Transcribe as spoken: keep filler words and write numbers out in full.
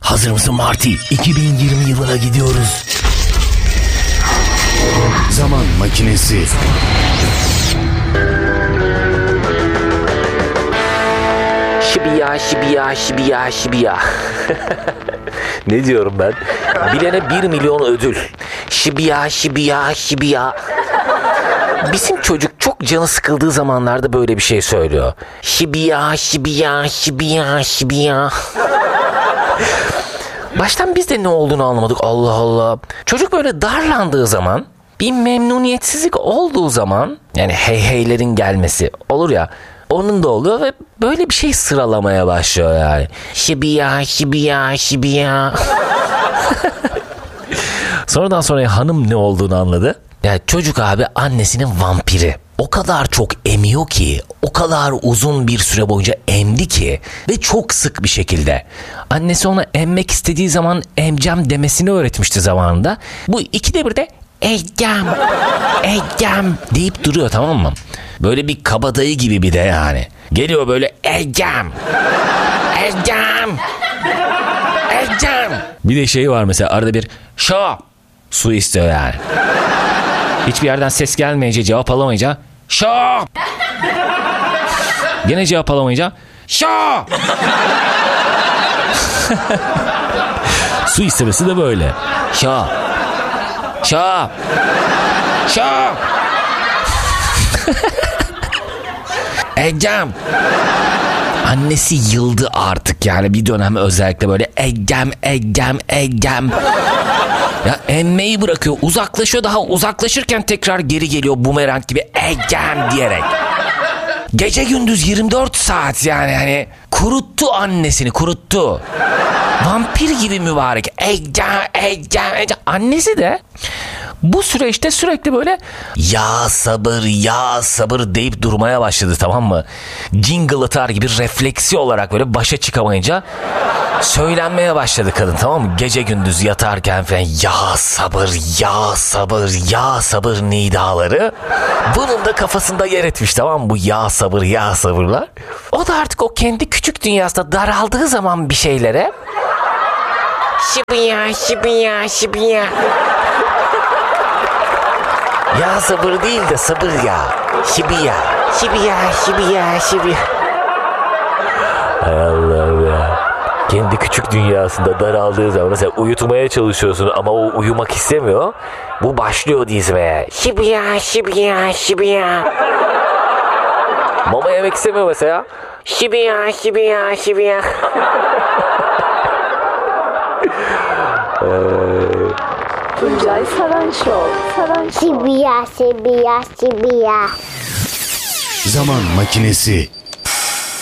Hazır mısın Marty? iki bin yirmi yılına gidiyoruz. Zaman makinesi. Şibiya, şibiya, şibiya, şibiya. Ne diyorum ben? Bilene bir milyon ödül. Şibiya, şibiya, şibiya. Bizim çocuk çok canı sıkıldığı zamanlarda böyle bir şey söylüyor. Şibiya, şibiya, şibiya, şibiya. Baştan biz de ne olduğunu anlamadık. Allah Allah. Çocuk böyle darlandığı zaman, bir memnuniyetsizlik olduğu zaman, yani hey heylerin gelmesi olur ya, onun da oluyor ve böyle bir şey sıralamaya başlıyor yani. Şibiya, şibiya, şibiya. Sonradan sonra hanım ne olduğunu anladı. Yani çocuk abi annesinin vampiri. O kadar çok emiyor ki, o kadar uzun bir süre boyunca emdi ki ve çok sık bir şekilde. Annesi ona emmek istediği zaman emcem demesini öğretmişti zamanında. Bu ikide bir de Eggem, Eggem deyip duruyor, tamam mı? Böyle bir kabadayı gibi bir de yani. Geliyor böyle Eggem, Eggem, Eggem. Bir de şey var mesela, arada bir şo su istiyor yani. Hiçbir yerden ses gelmeyince, cevap alamayınca şo. Gene cevap alamayınca şo. Su istemesi de böyle. Şo. Şo. Şo. Eggem. Annesi yıldı artık yani, bir dönem özellikle böyle Eggem, Eggem, Eggem. Ya emmeyi bırakıyor, uzaklaşıyor, daha uzaklaşırken tekrar geri geliyor bumerang gibi Eggem diyerek. Gece gündüz yirmi dört saat yani, hani kuruttu annesini, kuruttu. Vampir gibi mübarek. Eggem, Eggem, Eggem. Annesi de bu süreçte sürekli böyle ya sabır, ya sabır deyip durmaya başladı, tamam mı? Jingle atar gibi refleksi olarak böyle başa çıkamayınca söylenmeye başladı kadın, tamam mı? Gece gündüz yatarken falan ya sabır, ya sabır, ya sabır nidaları. Bunun da kafasında yer etmiş, tamam mı? Bu ya sabır, ya sabırlar. O da artık o kendi küçük dünyasında daraldığı zaman bir şeylere şibiya, şibiya, şibiya. Ya sabır değil de sabır ya. Şibiya, şibiya, şibiya, şibiya. Hay Allah'ım ya. Kendi küçük dünyasında daraldığı zaman mesela uyutmaya çalışıyorsun ama o uyumak istemiyor. Bu başlıyor dizmeye. Şibiya, şibiya, şibiya. Mama yemek istemiyor mesela. Şibiya, şibiya, şibiya. Tuncay Saran Show. Saran Show. Şibiya, şibiya, şibiya. Zaman makinesi.